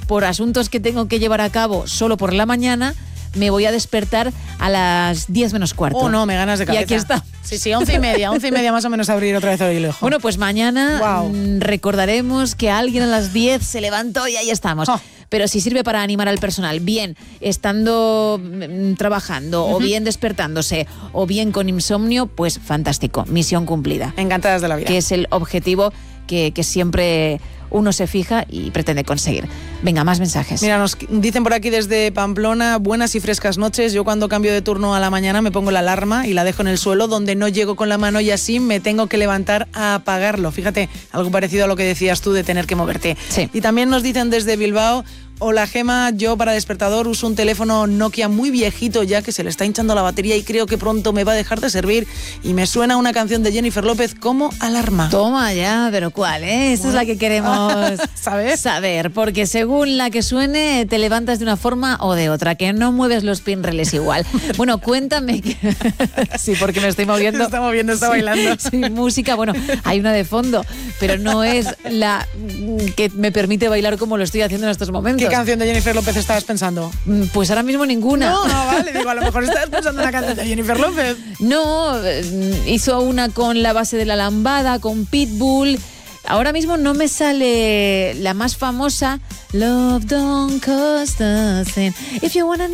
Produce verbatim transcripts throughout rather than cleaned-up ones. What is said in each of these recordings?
por asuntos que tengo que llevar a cabo solo por la mañana, me voy a despertar a las diez menos cuarto. Oh, no, me ganas de cabeza. Y aquí está. Sí, sí, once y media, once y media más o menos abrir otra vez el ojo. Bueno, pues mañana wow. mmm, recordaremos que alguien a las diez se levantó y ahí estamos. Oh. Pero si sirve para animar al personal, bien estando mmm, trabajando, uh-huh. o bien despertándose, o bien con insomnio, pues fantástico, misión cumplida. Encantadas de la vida. Que es el objetivo que, que siempre uno se fija y pretende conseguir. Venga, más mensajes. Mira, nos dicen por aquí desde Pamplona, buenas y frescas noches. Yo cuando cambio de turno a la mañana me pongo la alarma y la dejo en el suelo donde no llego con la mano y así me tengo que levantar a apagarlo. Fíjate, algo parecido a lo que decías tú de tener que moverte. Sí. Y también nos dicen desde Bilbao, hola Gema, yo para despertador uso un teléfono Nokia muy viejito ya que se le está hinchando la batería y creo que pronto me va a dejar de servir y me suena una canción de Jennifer López como alarma. Toma ya, pero ¿cuál, eh? Esa bueno. es la que queremos ¿Saber? saber, porque según la que suene te levantas de una forma o de otra, que no mueves los pinreles igual. Bueno, cuéntame que... Sí, porque me estoy moviendo. Se está moviendo, está sí, bailando. Sí, música, bueno, hay una de fondo, pero no es la que me permite bailar como lo estoy haciendo en estos momentos. ¿Qué canción de Jennifer López estabas pensando? Pues ahora mismo ninguna. No, no, vale, digo, a lo mejor estabas pensando en una canción de Jennifer López. No, hizo una con La base de la lambada, con Pitbull. Ahora mismo no me sale la más famosa, Love don't cost a thing. If you wanna...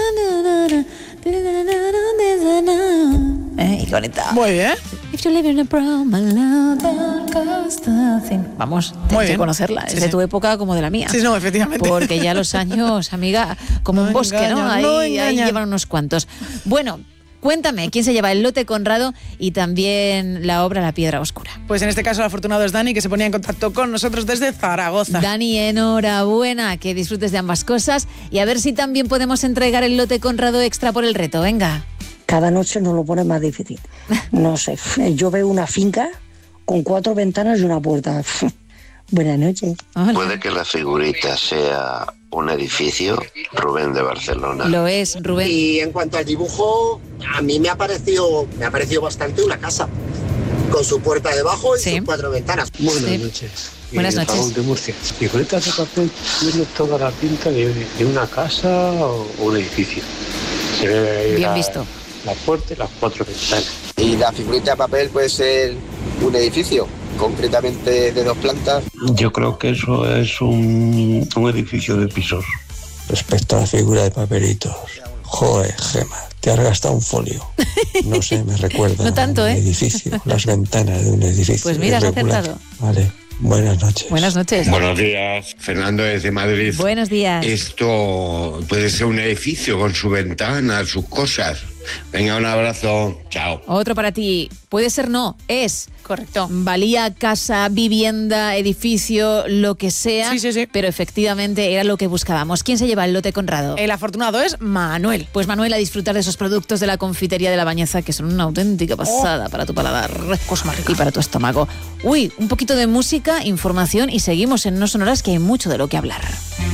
Eh, y bonita. Muy bien. If you live in a brown, my love don't cost a thing. Vamos, tienes que conocerla. Sí, es de sí. tu época como de la mía. Sí, no, efectivamente. Porque ya los años, amiga, como no un bosque, engaña, ¿no? Ahí, no ahí llevan unos cuantos. Bueno, cuéntame, ¿quién se lleva el lote Conrado y también la obra La piedra oscura? Pues en este caso el afortunado es Dani, que se ponía en contacto con nosotros desde Zaragoza. Dani, enhorabuena, que disfrutes de ambas cosas y a ver si también podemos entregar el lote Conrado extra por el reto, venga. Cada noche nos lo pone más difícil. No sé, yo veo una finca con cuatro ventanas y una puerta. Buenas noches. Hola. Puede que la figurita sea un edificio, Rubén de Barcelona. Lo es, Rubén. Y en cuanto al dibujo, a mí me ha parecido, me ha parecido bastante una casa, con su puerta debajo y sí. sus cuatro ventanas. Buenas sí. noches. Buenas eh, noches. Raúl de Murcia. Figuritas de papel tiene toda la pinta de, de una casa o un edificio. Se ve bien la, visto. La puerta y las cuatro ventanas. Y la figurita de papel puede ser un edificio, concretamente de dos plantas. Yo creo que eso es un, un edificio de pisos. Respecto a la figura de papelitos, joder, Gema, te has gastado un folio. No sé, me recuerda no tanto, a un ¿eh? edificio, las ventanas de un edificio. Pues mira, has acertado. Vale, buenas noches. Buenas noches. Buenos días, Fernando desde Madrid. Buenos días. Esto puede ser un edificio con su ventana, sus cosas. Venga, un abrazo, chao. Otro para ti. Puede ser no, es. Correcto. Valía casa, vivienda, edificio, lo que sea. Sí, sí, sí. Pero efectivamente era lo que buscábamos. ¿Quién se lleva el lote Conrado? El afortunado es Manuel. Pues Manuel, a disfrutar de esos productos de la confitería de La Bañeza, que son una auténtica pasada oh. para tu paladar y para tu estómago. Uy, un poquito de música, información y seguimos en No Sonoras, que hay mucho de lo que hablar.